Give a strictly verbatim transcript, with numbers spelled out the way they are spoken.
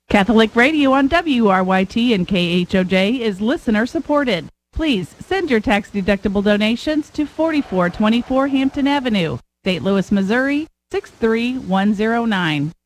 Catholic Radio on W R Y T and K H O J is listener supported. Please send your tax-deductible donations to forty-four twenty-four Hampton Avenue, Saint Louis, Missouri, six three one zero nine.